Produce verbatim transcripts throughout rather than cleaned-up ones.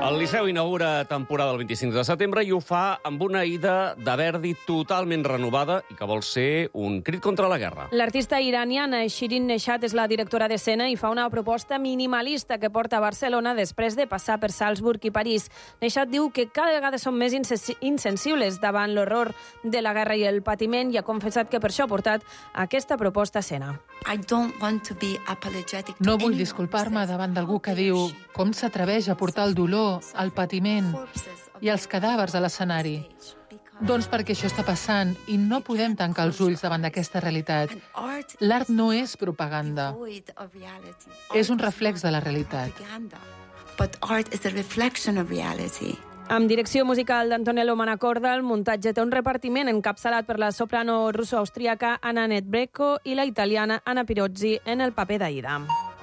El Liceu inaugura temporada el vint-i-cinc de setembre i ho fa amb una Aida de Verdi totalment renovada i que vol ser un crit contra la guerra. L'artista iraniana Shirin Neshat és la directora d'escena i fa una proposta minimalista que porta a Barcelona després de passar per Salzburg i París. Neshat diu que cada vegada som més insensibles davant l'horror de la guerra i el patiment i ha confessat que per això ha portat aquesta proposta a escena. No vull disculpar-me davant d'algú que diu com s'atreveix a portar el dolor, el patiment i els cadàvers a l'escenari. Doncs perquè això està passant i no podem tancar els ulls davant d'aquesta realitat. L'art no és propaganda. És un reflex de la realitat. Amb direcció musical d'Antonello Manacorda, el muntatge té un repartiment encapçalat per la soprano russo-austríaca Anna Netrebko i la italiana Anna Pirozzi en el paper d'Aida.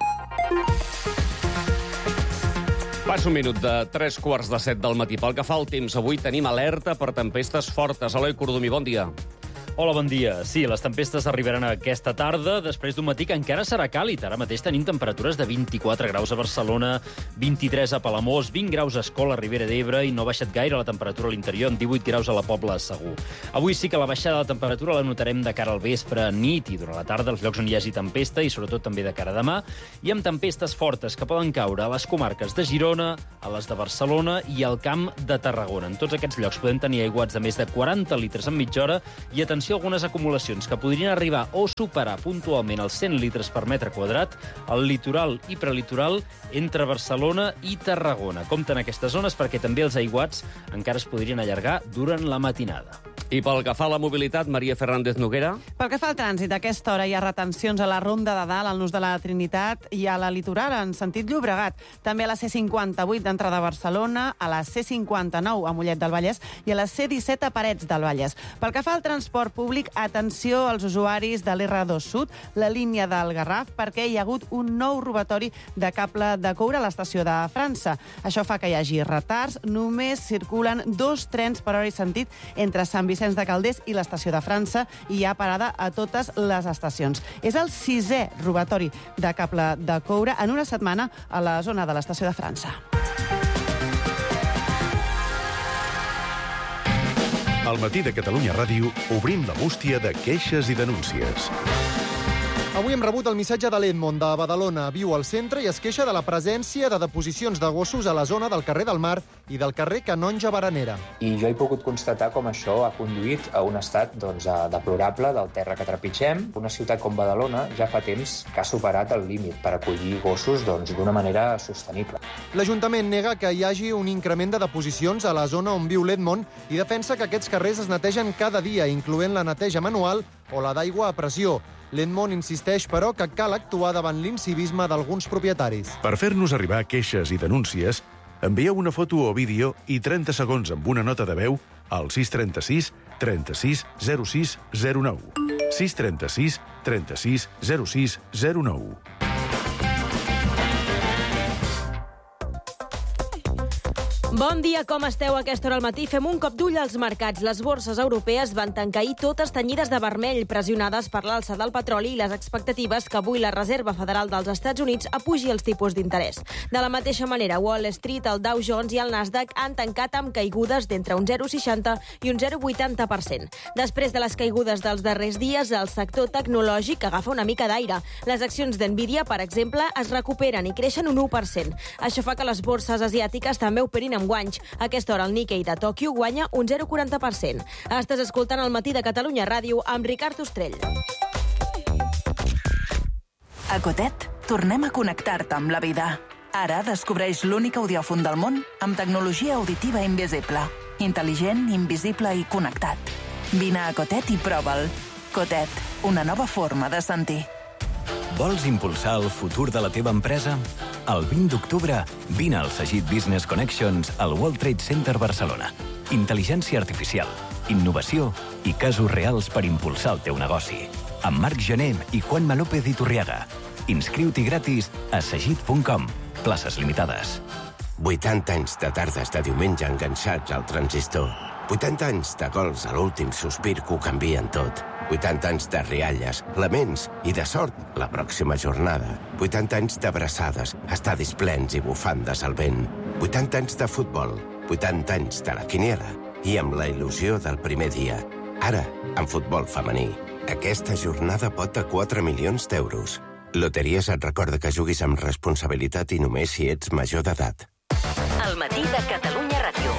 Passa un minut de tres quarts de set del matí. Pel que fa al temps, avui tenim alerta per tempestes fortes. Eloi Cordomí, bon dia. Hola, bon dia. Sí, les tempestes arribaran aquesta tarda, després d'un matí que encara serà càlid. Ara mateix tenim temperatures de vint-i-quatre graus a Barcelona, vint-i-tres a Palamós, vint graus a Escola, Ribera d'Ebre, i no ha baixat gaire la temperatura a l'interior, amb divuit graus a la Pobla de Segur. Avui sí que la baixada de la temperatura la notarem de cara al vespre, nit i durant la tarda, als llocs on hi hagi tempesta, i sobretot també de cara a demà, i amb tempestes fortes que poden caure a les comarques de Girona, a les de Barcelona i al Camp de Tarragona. En tots aquests llocs podem tenir aiguats de més de quaranta litres en mitja hora i, atenció, algunes acumulacions que podrien arribar o superar puntualment els cent litres per metre quadrat al litoral i prelitoral entre Barcelona i Tarragona. Compten aquestes zones perquè també els aiguats encara es podrien allargar durant la matinada. I pel que fa a la mobilitat, Maria Fernández Noguera? Pel que fa al trànsit, a aquesta hora hi ha retencions a la Ronda de Dalt, al nus de la Trinitat, i a la litoral, en sentit Llobregat. També a la C cinquanta-vuit d'entrada a Barcelona, a la C cinquanta-nou a Mollet del Vallès i a la C disset a Parets del Vallès. Pel que fa al transport públic, atenció als usuaris de l'R dos Sud, la línia del Garraf, perquè hi ha hagut un nou robatori de cable de coure a l'estació de França. Això fa que hi hagi retards. Només circulen dos trens per hora i sentit entre Sant Vicenç de Calders i l'estació de França i hi ha parada a totes les estacions. És el sisè robatori de cable de coure en una setmana a la zona de l'estació de França. Al matí de Catalunya Ràdio obrim la bústia de queixes i denúncies. Avui hem rebut el missatge de l'Edmond, de Badalona. Viu al centre i es queixa de la presència de deposicions de gossos a la zona del carrer del Mar i del carrer Canonja Baranera. I jo he pogut constatar com això ha conduït a un estat doncs, deplorable del terra que trepitgem. Una ciutat com Badalona ja fa temps que ha superat el límit per acollir gossos doncs, d'una manera sostenible. L'Ajuntament nega que hi hagi un increment de deposicions a la zona on viu l'Edmond i defensa que aquests carrers es netegen cada dia, incloent la neteja manual o la d'aigua a pressió. L'Edmond insisteix, però, que cal actuar davant l'incivisme d'alguns propietaris. Per fer-nos arribar queixes i denúncies, envieu una foto o vídeo i trenta segons amb una nota de veu al sis trenta sis trenta sis zero sis zero nou. sis trenta sis trenta sis zero sis zero nou. Bon dia, com esteu a aquesta hora al matí? Fem un cop d'ull als mercats. Les borses europees van tancar ahir totes tenyides de vermell, pressionades per l'alça del petroli i les expectatives que avui la Reserva Federal dels Estats Units apugi els tipus d'interès. De la mateixa manera, Wall Street, el Dow Jones i el Nasdaq han tancat amb caigudes d'entre un zero coma seixanta i un zero coma vuitanta per cent. Després de les caigudes dels darrers dies, el sector tecnològic agafa una mica d'aire. Les accions d'Nvidia, per exemple, es recuperen i creixen un u per cent. Això fa que les borses asiàtiques també operin amb guanys. A aquesta hora el Nikkei de Tòquio guanya un zero coma quaranta per cent. Estàs escoltant el matí de Catalunya Ràdio amb Ricard Ostrell. A Cotet tornem a connectar-te amb la vida. Ara descobreix l'únic audiòfon del món amb tecnologia auditiva invisible. Intel·ligent, invisible i connectat. Vine a Cotet i prova'l. Cotet, una nova forma de sentir. Vols impulsar el futur de la teva empresa? El vint d'octubre, vine al Sagit Business Connections al World Trade Center Barcelona. Intel·ligència artificial, innovació i casos reals per impulsar el teu negoci. Amb Marc Gené i Juanma López Iturriaga. Inscriu-t'hi gratis a sagit punt com. Places limitades. vuitanta anys de tardes de diumenge enganxats al transistor. vuitanta anys de gols a l'últim sospir que ho canvien tot. vuitanta anys de rialles, laments i de sort la pròxima jornada. vuitanta anys d'abraçades, estadis plens i bufandes al vent. vuitanta anys de futbol, vuitanta anys de la quiniela i amb la il·lusió del primer dia. Ara, en futbol femení. Aquesta jornada pot a quatre milions d'euros. Loteries et recorda que juguis amb responsabilitat i només si ets major d'edat. El matí de Catalunya Ràdio.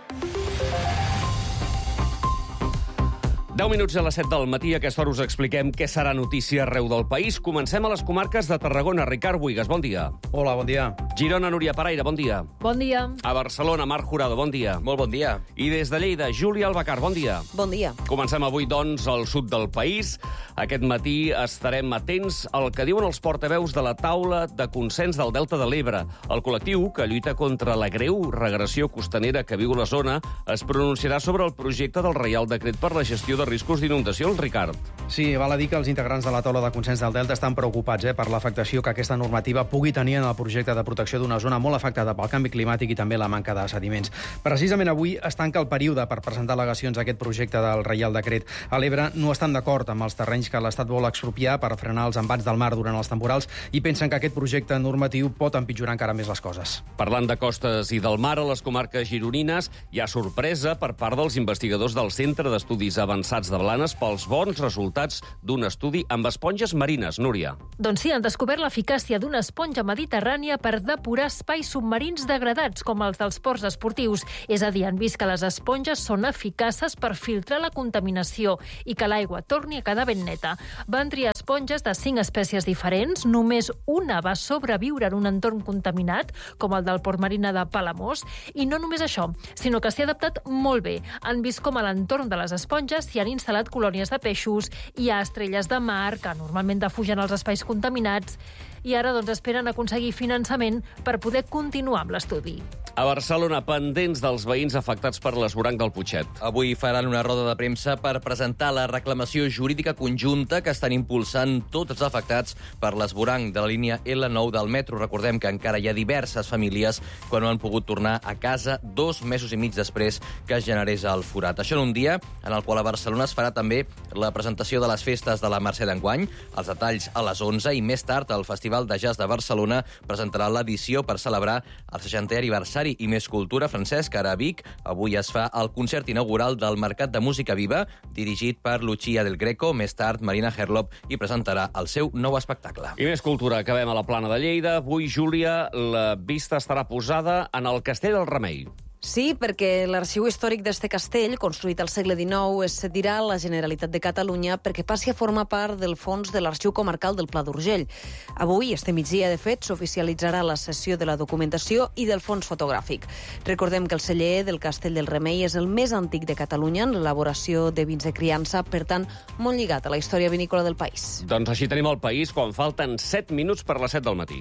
deu minuts a les set del matí. A aquesta hora us expliquem què serà notícia arreu del país. Comencem a les comarques de Tarragona. Ricard Buigas, bon dia. Hola, bon dia. Girona, Núria Paraire, bon dia. Bon dia. A Barcelona, Marc Jurado, bon dia. Molt bon dia. I des de Lleida, Júlia Albacar, bon dia. Bon dia. Comencem avui, doncs, al sud del país. Aquest matí estarem atents al que diuen els portaveus de la taula de consens del Delta de l'Ebre. El col·lectiu, que lluita contra la greu regressió costanera que viu la zona, es pronunciarà sobre el projecte del Reial Decret per la gestió de riscos d'inundació, el Ricard. Sí, val a dir que els integrants de la taula de consens del Delta estan preocupats eh, per l'afectació que aquesta normativa pugui tenir en el projecte de protecció d'una zona molt afectada pel canvi climàtic i també la manca de sediments. Precisament avui es tanca el període per presentar al·legacions a aquest projecte del Reial Decret. A l'Ebre no estan d'acord amb els terrenys que l'Estat vol expropiar per frenar els embats del mar durant els temporals i pensen que aquest projecte normatiu pot empitjorar encara més les coses. Parlant de costes i del mar, a les comarques gironines hi ha sorpresa per part dels investigadors del Centre d'Estudis Avançats de Blanes pels bons resultats d'un estudi amb esponges marines. Núria. Doncs sí, han descobert l'eficàcia d'una esponja mediterrània per depurar espais submarins degradats, com els dels ports esportius. És a dir, han vist que les esponges són eficaces per filtrar la contaminació i que l'aigua torni a quedar ben neta. Van triar esponges de cinc espècies diferents, només una va sobreviure en un entorn contaminat, com el del port marina de Palamós, i no només això, sinó que s'hi ha adaptat molt bé. Han vist com a l'entorn de les esponges s'hi han instal·lat colònies de peixos, hi ha estrelles de mar que normalment defugen els espais contaminats i ara doncs esperen aconseguir finançament per poder continuar amb l'estudi. A Barcelona, pendents dels veïns afectats per l'esvoranc del Putxet. Avui faran una roda de premsa per presentar la reclamació jurídica conjunta que estan impulsant tots els afectats per l'esvoranc de la línia L nou del metro. Recordem que encara hi ha diverses famílies que no han pogut tornar a casa dos mesos i mig després que es generés el forat. Això en un dia en el qual a Barcelona es farà també la presentació de les festes de la Mercè d'enguany, els detalls a les onze, i més tard el Festival de Jazz de Barcelona presentarà l'edició per celebrar el seixantè aniversari. I més cultura, Francesc, ara a Vic. Avui es fa el concert inaugural del Mercat de Música Viva, dirigit per Lucia del Greco. Més tard, Marina Herlop hi presentarà el seu nou espectacle. I més cultura, acabem a la Plana de Lleida. Avui, Júlia, la vista estarà posada en el Castell del Remei. Sí, perquè l'arxiu històric d'este castell, construït al segle dinou, es cedirà a la Generalitat de Catalunya perquè passi a formar part del fons de l'Arxiu Comarcal del Pla d'Urgell. Avui, este migdia, de fet, s'oficialitzarà la cessió de la documentació i del fons fotogràfic. Recordem que el celler del Castell del Remei és el més antic de Catalunya en l'elaboració de vins de criança, per tant, molt lligat a la història vinícola del país. Doncs així tenim el país quan falten set minuts per les set del matí.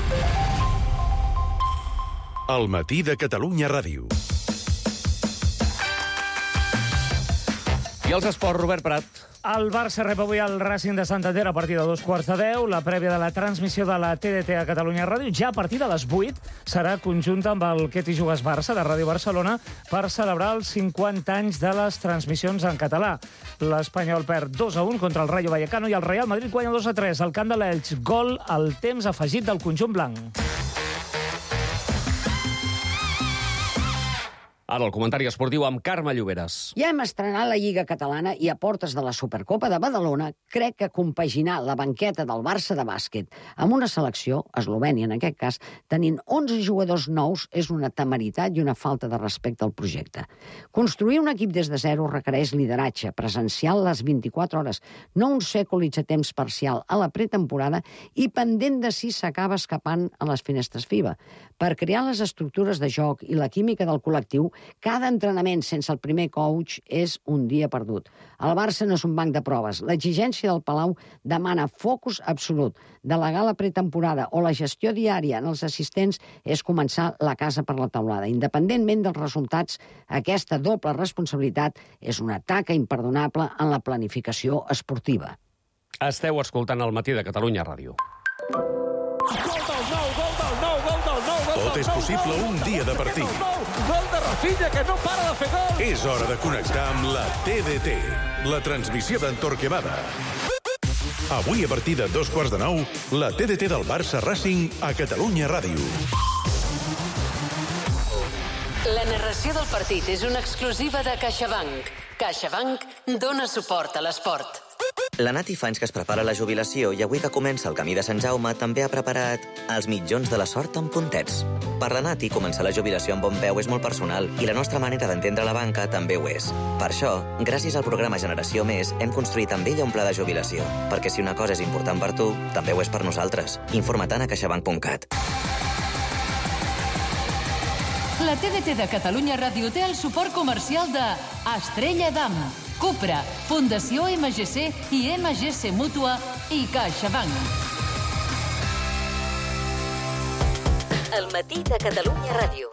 El matí de Catalunya Ràdio. I els esports, Robert Prat. El Barça rep avui el Racing de Santander a partir de dos quarts de deu. La prèvia de la transmissió de la T D T a Catalunya Ràdio, ja a partir de les vuit, serà conjunta amb el Que t'hi jugues Barça, de Ràdio Barcelona, per celebrar els cinquanta anys de les transmissions en català. L'Espanyol perd dos a un contra el Rayo Vallecano i el Real Madrid guanya dos a tres al camp de l'Elx. Gol al temps afegit del conjunt blanc. Ara el comentari esportiu amb Carme Lloberes. Ja hem estrenat la Lliga Catalana i a portes de la Supercopa de Badalona crec que compaginar la banqueta del Barça de bàsquet amb una selecció, Eslovènia en aquest cas, tenint onze jugadors nous és una temeritat i una falta de respecte al projecte. Construir un equip des de zero requereix lideratge, presencial les vint-i-quatre hores, no un sècul a temps parcial a la pretemporada i pendent de si s'acaba escapant a les finestres FIBA. Per crear les estructures de joc i la química del col·lectiu, cada entrenament sense el primer coach és un dia perdut. El Barça no és un banc de proves. L'exigència del Palau demana focus absolut. Delegar la pretemporada o la gestió diària en els assistents és començar la casa per la teulada. Independentment dels resultats, aquesta doble responsabilitat és una taca imperdonable en la planificació esportiva. Esteu escoltant el matí de Catalunya Ràdio. Tot és possible un dia de partit. Gol de Rafinha, que no para de fer gol! És hora de connectar amb la T D T, la transmissió d'en Torquemada. Avui, a partir de dos quarts de nou, la T D T del Barça Racing a Catalunya Ràdio. La narració del partit és una exclusiva de CaixaBank. CaixaBank dona suport a l'esport. La Nati fa anys que es prepara la jubilació i avui que comença el camí de Sant Jaume també ha preparat els mitjons de la sort amb puntets. Per la Nati, començar la jubilació amb bon peu és molt personal i la nostra manera d'entendre la banca també ho és. Per això, gràcies al programa Generació Més, hem construït amb ella un pla de jubilació. Perquè si una cosa és important per tu, també ho és per nosaltres. Informa-te'n a caixabank punt cat. La T D T de Catalunya Ràdio té el suport comercial de Estrella Damm, Cupra, Fundació M G C i M G C Mútua i CaixaBank. El matí de Catalunya Ràdio.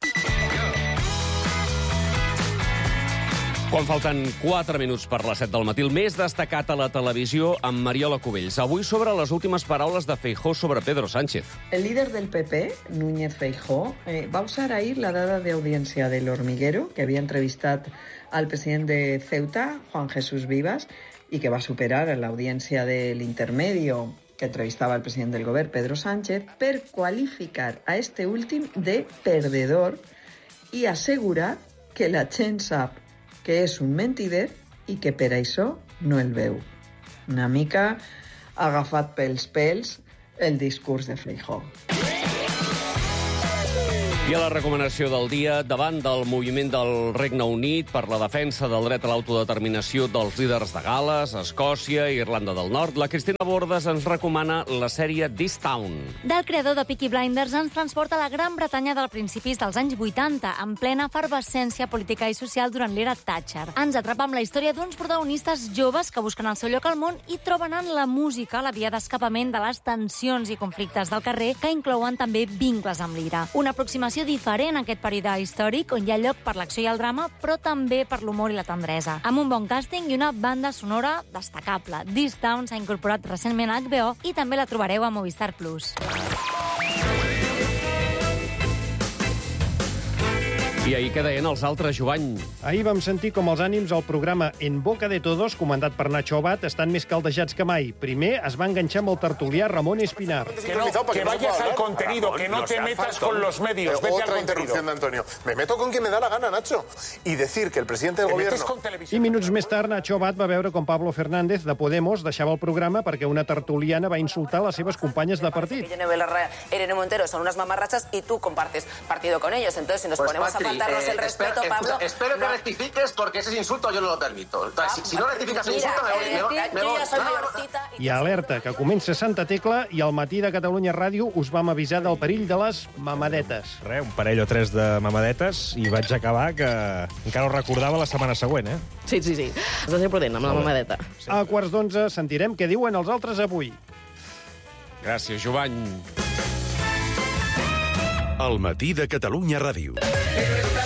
Quan falten quatre minuts per les set del matí, el més destacat a la televisió amb Mariola Cubells. Avui sobre les últimes paraules de Feijóo sobre Pedro Sánchez. El líder del P P, Núñez Feijóo, eh, va usar ahir la dada de audiencia del Hormiguero, que havia entrevistat al president de Ceuta, Juan Jesús Vivas, i que va superar l'audiència de l'Intermedio, que entrevistava el president del govern, Pedro Sánchez, per qualificar a este últim de perdedor i assegurar que la gent sap que és un mentider i que per això no el veu. Una mica agafat pels pèls el discurs de Feijóo. I a la recomanació del dia, davant del moviment del Regne Unit per la defensa del dret a l'autodeterminació dels líders de Gal·les, Escòcia i Irlanda del Nord, la Cristina Bordes ens recomana la sèrie This Town. Del creador de Peaky Blinders ens transporta a la Gran Bretanya dels principis dels anys vuitanta, en plena efervescència política i social durant l'era Thatcher. Ens atrapa amb la història d'uns protagonistes joves que busquen el seu lloc al món i troben en la música la via d'escapament de les tensions i conflictes del carrer, que inclouen també vincles amb l'ira. Una aproximació diferent a aquest període històric, on hi ha lloc per l'acció i el drama, però també per l'humor i la tendresa. Amb un bon càsting i una banda sonora destacable. This Town s'ha incorporat recentment a H B O i també la trobareu a Movistar Plus. I ahir què deien els altres, Jovany? Ahir vam sentir com els ànims al programa En Boca de Todos, comandat per Nacho Abad, estan més caldejats que mai. Primer es va enganxar amb el tertulià Ramon Espinar. Que, no, que vayas al contenido, que no te metas con los medios. Eh, otra interrupción de Antonio. Me meto con quien me da la gana, Nacho. Y decir que el presidente del gobierno... I minuts més tard, Nacho Abad va veure com Pablo Fernández, de Podemos, deixava el programa perquè una tertuliana va insultar les seves companyes de partit. Irene Belarra, Irene Montero son unas mamarrachas y tú compartes partido con ellos. Entonces, si nos pues ponemos Patri, a faltarnos eh, el respeto, espero, Pablo... Espero que no. rectifiques porque ese insulto yo no lo permito. Entonces, si, si no rectificas el insulto, me voy. Mira, Me voy, eh, me yo voy. ya soy No, no, no. mayorcita... I alerta, que comença Santa Tecla i al matí de Catalunya Ràdio us vam avisar del perill de les mamadetes. Re, un parell o tres de mamadetes i vaig acabar que encara ho recordava la setmana següent, eh? Sí, sí, sí. Has de ser prudent amb la mamadeta. A quarts d'onze sentirem què diuen els altres avui. Gràcies, Jovany. El matí de Catalunya Ràdio.